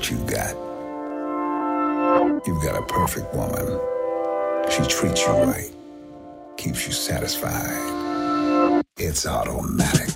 what you've got. You've got a perfect woman. She treats you right, keeps you satisfied. It's automatic.